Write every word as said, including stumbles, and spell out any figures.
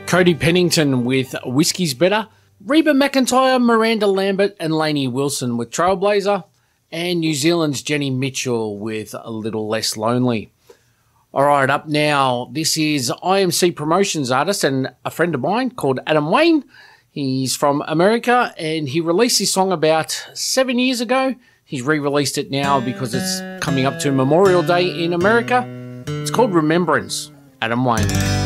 Cody Pennington with Whiskey's Better. Reba McEntire, Miranda Lambert and Lainey Wilson with Trailblazer. And New Zealand's Jenny Mitchell with A Little Less Lonely. All right, up now, this is I M C Promotions artist and a friend of mine called Adam Wayne. He's from America and he released his song about seven years ago. He's re-released it now because it's coming up to Memorial Day in America. It's called Remembrance. Adam Wayne.